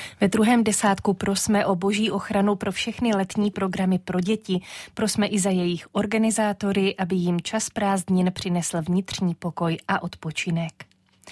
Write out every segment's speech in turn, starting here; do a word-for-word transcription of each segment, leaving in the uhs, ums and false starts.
Ve druhém desátku prosme o boží ochranu pro všechny letní programy pro děti. Prosme i za jejich organizátory, aby jim čas prázdnin přinesl vnitřní pokoj a odpočinek.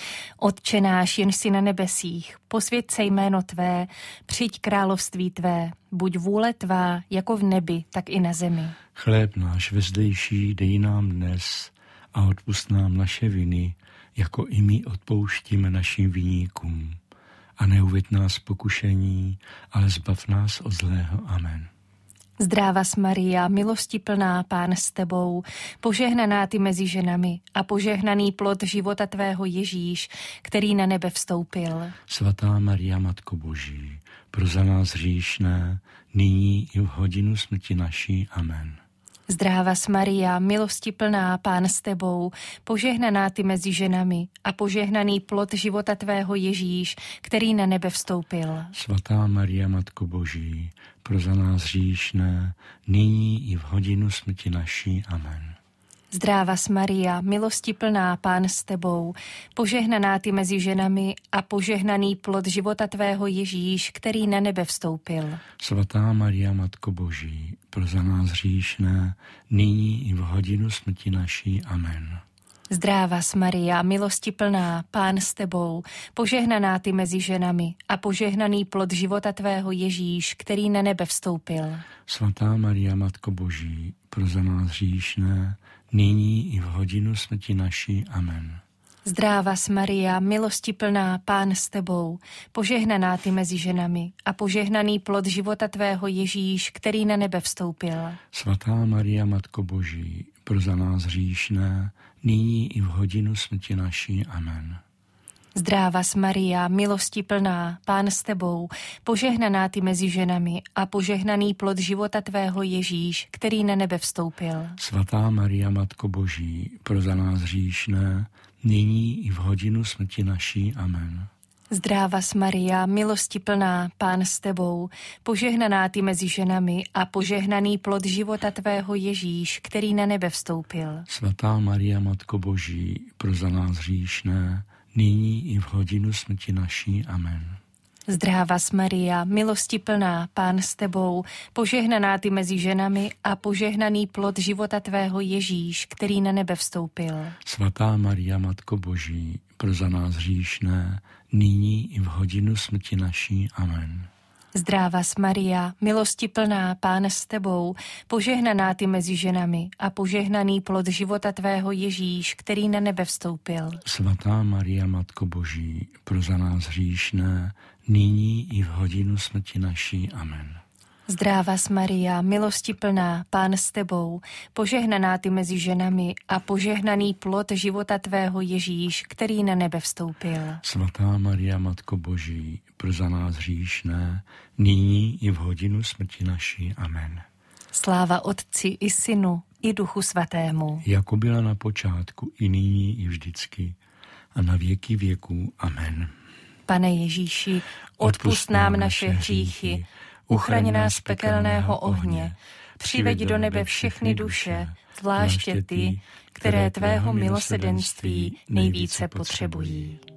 Otče náš, jenž jsi na nebesích, posvěť se jméno tvé, přijď království tvé, buď vůle tvá, jako v nebi, tak i na zemi. Chléb náš vezdejší dej nám dnes a odpusť nám naše viny, jako i my odpouštíme našim viníkům. A neuveď nás pokušení, ale zbav nás od zlého. Amen. Zdráva Maria, milosti plná, Pán s tebou, požehnaná ty mezi ženami a požehnaný plod života tvého Ježíš, který na nebe vstoupil. Svatá Maria, Matko Boží, pro za nás hříšné, nyní i v hodinu smrti naší. Amen. Zdráva Maria, milosti plná, Pán s tebou, požehnaná ty mezi ženami a požehnaný plod života tvého Ježíš, který na nebe vstoupil. Svatá Maria, Matko Boží, pro za nás hříšné, nyní i v hodinu smrti naší. Amen. Zdráva Maria, milosti plná, Pán s tebou, požehnaná ty mezi ženami a požehnaný plod života tvého Ježíš, který na nebe vstoupil. Svatá Maria, Matko Boží, pro za nás hříšné, nyní i v hodinu smrti naší. Amen. Zdráva Maria, milosti plná, Pán s tebou, požehnaná ty mezi ženami a požehnaný plod života tvého Ježíš, který na nebe vstoupil. Svatá Maria, Matko Boží, pro za nás hříšné, nyní i v hodinu smrti naší. Amen. Zdráva Maria, milosti plná, Pán s tebou, požehnaná ty mezi ženami a požehnaný plod života tvého Ježíš, který na nebe vstoupil. Svatá Maria, Matko Boží, pro za nás hříšné, nyní i v hodinu smrti naší. Amen. Zdráva Maria, milosti plná, Pán s tebou, požehnaná ty mezi ženami a požehnaný plod života tvého Ježíš, který na nebe vstoupil. Svatá Maria, Matko Boží, pro za nás hříšné, nyní i v hodinu smrti naší. Amen. Zdráva Maria, milosti plná, Pán s tebou, požehnaná ty mezi ženami a požehnaný plod života tvého Ježíš, který na nebe vstoupil. Svatá Maria, Matko Boží, pro za nás hříšné, nyní i v hodinu smrti naší. Amen. Zdráva Maria, milosti plná, Pán s tebou, požehnaná ty mezi ženami a požehnaný plod života tvého Ježíš, který na nebe vstoupil. Svatá Maria, Matko Boží, pro za nás hříšné, nyní i v hodinu smrti naší. Amen. Zdráva Maria, milosti plná, Pán s tebou, požehnaná ty mezi ženami a požehnaný plod života tvého Ježíš, který na nebe vstoupil. Svatá Maria, Matko Boží, pro za nás hříšné, nyní i v hodinu smrti naší. Amen. Zdráva Maria, milosti plná, Pán s tebou, požehnaná ty mezi ženami a požehnaný plod života tvého Ježíš, který na nebe vstoupil. Svatá Maria, Matko Boží, pro za nás hříšné, nyní i v hodinu smrti naší. Amen. Sláva Otci i Synu i Duchu Svatému. Jako byla na počátku, i nyní, i vždycky, a na věky věků. Amen. Pane Ježíši, odpusť nám naše hříchy, uchraň nás z pekelného ohně, přiveď do nebe všechny duše, zvláště ty, které tvého milosedenství nejvíce potřebují.